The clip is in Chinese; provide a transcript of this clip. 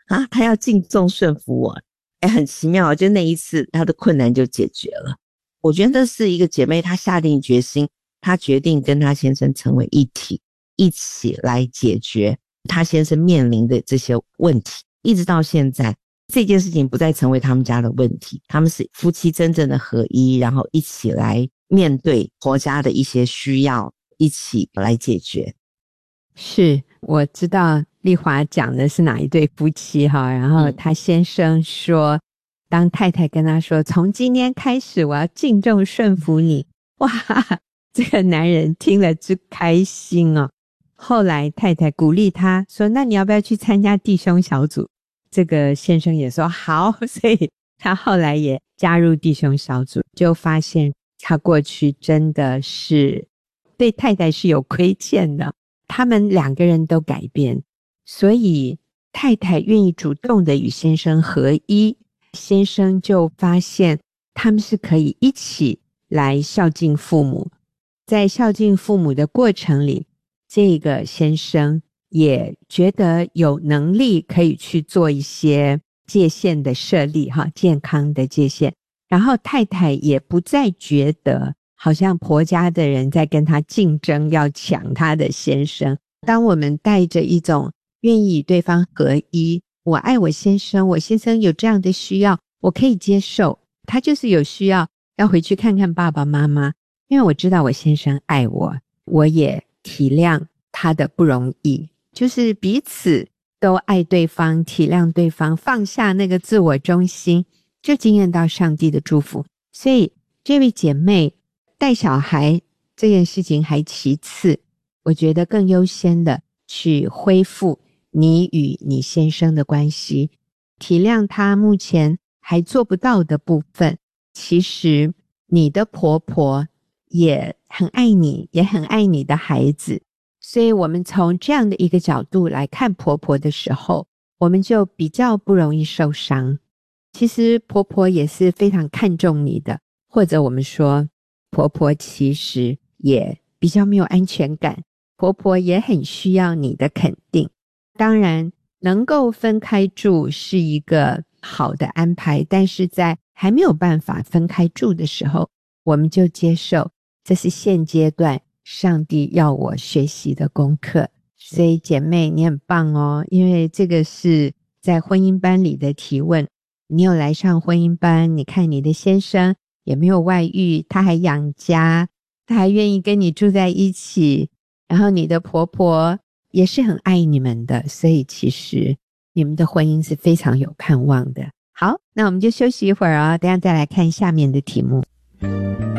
啊，他要敬重顺服我，很奇妙，就那一次他的困难就解决了。我觉得这是一个姐妹，她下定决心，她决定跟她先生成为一体，一起来解决她先生面临的这些问题。一直到现在，这件事情不再成为他们家的问题，他们是夫妻真正的合一，然后一起来面对婆家的一些需要，一起来解决。 是，我知道丽华讲的是哪一对夫妻哈，然后他先生说，当太太跟他说从今天开始我要敬重顺服你，哇，这个男人听了之开心哦。后来太太鼓励他说，那你要不要去参加弟兄小组？这个先生也说好，所以他后来也加入弟兄小组，就发现他过去真的是对太太是有亏欠的，他们两个人都改变，所以太太愿意主动的与先生合一，先生就发现他们是可以一起来孝敬父母。在孝敬父母的过程里，这个先生也觉得有能力可以去做一些界限的设立，健康的界限，然后太太也不再觉得好像婆家的人在跟他竞争要抢他的先生。当我们带着一种愿意与对方合一，我爱我先生，我先生有这样的需要，我可以接受，他就是有需要要回去看看爸爸妈妈，因为我知道我先生爱我，我也体谅他的不容易，就是彼此都爱对方，体谅对方，放下那个自我中心，就经验到上帝的祝福。所以这位姐妹带小孩这件事情还其次，我觉得更优先的去恢复你与你先生的关系，体谅他目前还做不到的部分。其实你的婆婆也很爱你，也很爱你的孩子，所以我们从这样的一个角度来看婆婆的时候，我们就比较不容易受伤。其实婆婆也是非常看重你的，或者我们说婆婆其实也比较没有安全感，婆婆也很需要你的肯定。当然能够分开住是一个好的安排，但是在还没有办法分开住的时候，我们就接受这是现阶段上帝要我学习的功课。所以姐妹你很棒哦，因为这个是在婚姻班里的提问，你有来上婚姻班，你看你的先生也没有外遇，他还养家，他还愿意跟你住在一起，然后你的婆婆也是很爱你们的，所以其实你们的婚姻是非常有盼望的。好，那我们就休息一会儿哦，等一下再来看下面的题目。